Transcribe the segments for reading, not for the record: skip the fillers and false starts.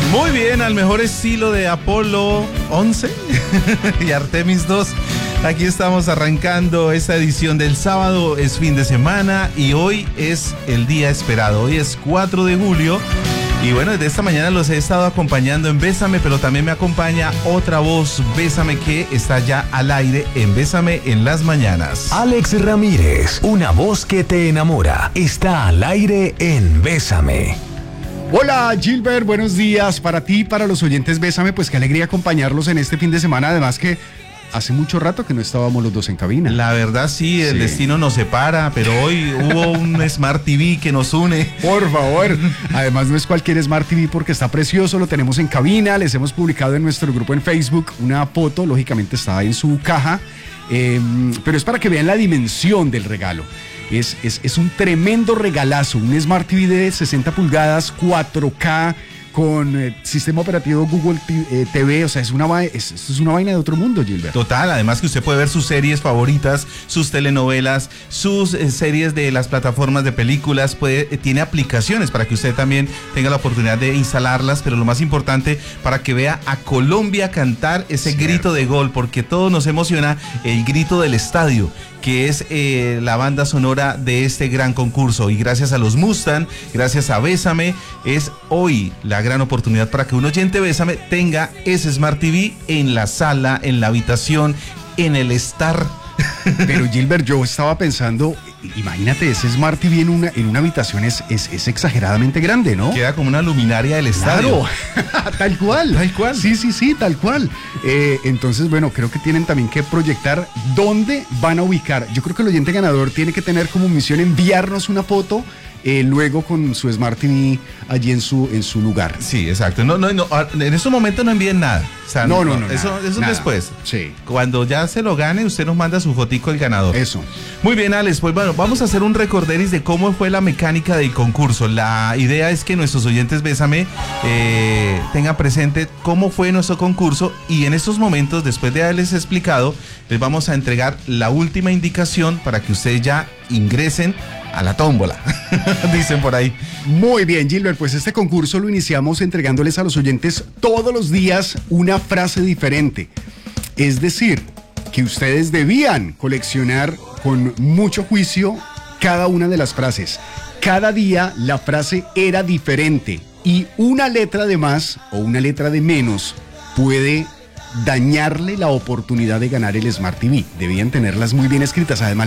Muy bien, al mejor estilo de Apolo 11 y Artemis 2. Aquí estamos arrancando esta edición del sábado, es fin de semana y hoy es el día esperado. Hoy es 4 de julio y bueno, desde esta mañana los he estado acompañando en Bésame, pero también me acompaña otra voz, Bésame, que está ya al aire en Bésame en las mañanas. Alex Ramírez, una voz que te enamora, está al aire en Bésame. Hola Gilbert, buenos días para ti, para los oyentes Bésame, pues qué alegría acompañarlos en este fin de semana, además que hace mucho rato que no estábamos los dos en cabina. La verdad sí, el destino nos separa, pero hoy hubo un Smart TV que nos une. Por favor, además no es cualquier Smart TV porque está precioso, lo tenemos en cabina, les hemos publicado en nuestro grupo en Facebook una foto, lógicamente está en su caja, pero es para que vean la dimensión del regalo. Es un tremendo regalazo, un Smart TV de 60 pulgadas, 4K, con sistema operativo Google TV, o sea, es una vaina de otro mundo, Gilbert. Total, además que usted puede ver sus series favoritas, sus telenovelas, sus series de las plataformas de películas, tiene aplicaciones para que usted también tenga la oportunidad de instalarlas, pero lo más importante, para que vea a Colombia cantar ese grito de gol, porque todo nos emociona el grito del estadio, que es la banda sonora de este gran concurso, y gracias a los Mustang, gracias a Bésame, es hoy la gran oportunidad para que un oyente Bésame tenga ese Smart TV en la sala, en la habitación, en el estar. Pero Gilbert, yo estaba pensando, imagínate, ese Smart TV en una habitación es exageradamente grande, ¿no? Queda como una luminaria del estadio. Claro, tal cual. Tal cual. Sí, tal cual. Entonces, bueno, creo que tienen también que proyectar dónde van a ubicar. Yo creo que el oyente ganador tiene que tener como misión enviarnos una foto luego con su Smart TV allí en su lugar. Sí, exacto. No, en estos momentos no envíen nada. O sea, no, eso nada. Después. Sí. Cuando ya se lo gane, usted nos manda su fotico del ganador. Eso. Muy bien, Alex. Pues bueno, vamos a hacer un recorderis de cómo fue la mecánica del concurso. La idea es que nuestros oyentes Bésame tengan presente cómo fue nuestro concurso, y en estos momentos, después de haberles explicado, les vamos a entregar la última indicación para que ustedes ya ingresen a la tómbola, dicen por ahí. Muy bien, Gilbert, pues este concurso lo iniciamos entregándoles a los oyentes todos los días una frase diferente. Es decir, que ustedes debían coleccionar con mucho juicio cada una de las frases. Cada día la frase era diferente y una letra de más o una letra de menos puede dañarle la oportunidad de ganar el Smart TV. Debían tenerlas muy bien escritas. Además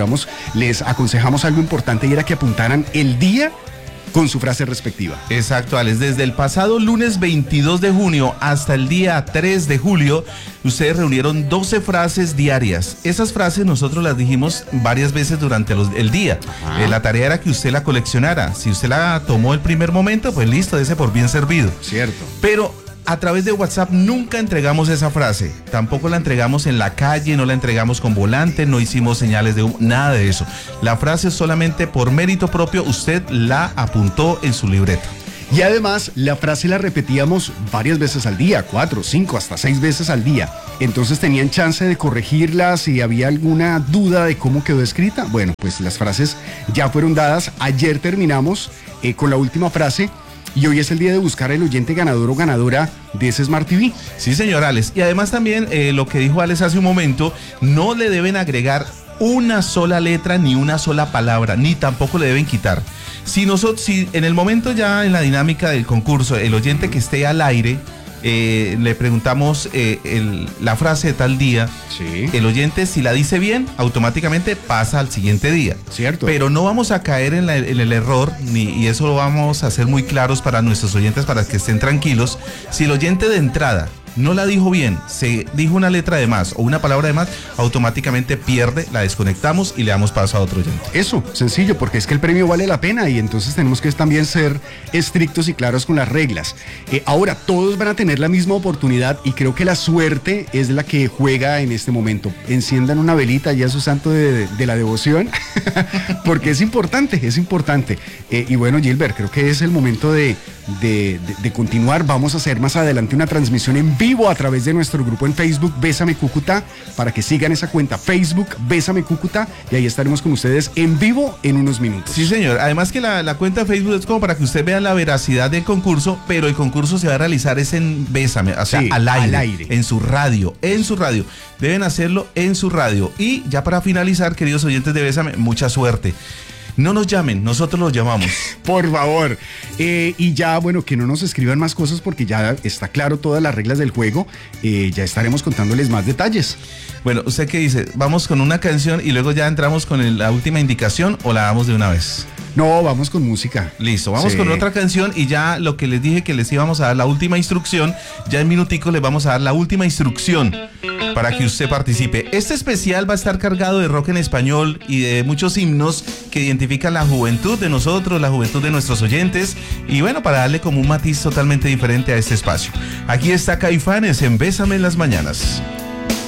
les aconsejamos algo importante, y era que apuntaran el día con su frase respectiva. Exacto, Alex. Desde el pasado lunes 22 de junio hasta el día 3 de julio, ustedes reunieron 12 frases diarias. Esas frases nosotros las dijimos varias veces durante el día. La tarea era que usted la coleccionara. Si usted la tomó el primer momento, pues listo, dése por bien servido. Cierto. Pero a través de WhatsApp nunca entregamos esa frase, tampoco la entregamos en la calle, no la entregamos con volante, no hicimos señales de humo, nada de eso. La frase solamente por mérito propio usted la apuntó en su libreta. Y además la frase la repetíamos varias veces al día, 4, 5, hasta 6 veces al día. Entonces tenían chance de corregirla si había alguna duda de cómo quedó escrita. Bueno, pues las frases ya fueron dadas. Ayer terminamos con la última frase. Y hoy es el día de buscar el oyente ganador o ganadora de ese Smart TV. Sí, señor Alex. Y además también lo que dijo Alex hace un momento, no le deben agregar una sola letra ni una sola palabra, ni tampoco le deben quitar. Si en el momento ya en la dinámica del concurso, el oyente que esté al aire, le preguntamos la frase de tal día, sí. El oyente, si la dice bien, automáticamente pasa al siguiente día. Cierto. Pero no vamos a caer en el error, y eso lo vamos a hacer muy claros para nuestros oyentes, para que estén tranquilos. Si el oyente de entrada no la dijo bien, se dijo una letra de más o una palabra de más, automáticamente pierde, la desconectamos y le damos paso a otro oyente. Eso, sencillo, porque es que el premio vale la pena y entonces tenemos que también ser estrictos y claros con las reglas. Ahora, todos van a tener la misma oportunidad y creo que la suerte es la que juega en este momento. Enciendan una velita ya a su santo de la devoción, porque es importante. Y bueno, Gilbert, creo que es el momento de de continuar, vamos a hacer más adelante una transmisión en vivo a través de nuestro grupo en Facebook, Bésame Cúcuta, para que sigan esa cuenta, Facebook, Bésame Cúcuta, y ahí estaremos con ustedes en vivo en unos minutos. Sí, señor. Además que la cuenta de Facebook es como para que usted vea la veracidad del concurso, pero el concurso se va a realizar es en Bésame, o sea, Sí, al aire, al aire. en su radio. Deben hacerlo en su radio. Y ya para finalizar, queridos oyentes de Bésame, mucha suerte. No nos llamen, nosotros los llamamos. Por favor. Y ya, bueno, que no nos escriban más cosas porque ya está claro todas las reglas del juego. Ya estaremos contándoles más detalles. Bueno, ¿usted qué dice? ¿Vamos con una canción y luego ya entramos con la última indicación o la damos de una vez? No, vamos con música. Listo, vamos Sí. con otra canción y ya lo que les dije que les íbamos a dar la última instrucción, ya en minutico les vamos a dar la última instrucción para que usted participe. Este especial va a estar cargado de rock en español y de muchos himnos que identifican la juventud de nosotros, la juventud de nuestros oyentes y bueno, para darle como un matiz totalmente diferente a este espacio. Aquí está Caifanes en Bésame en las mañanas.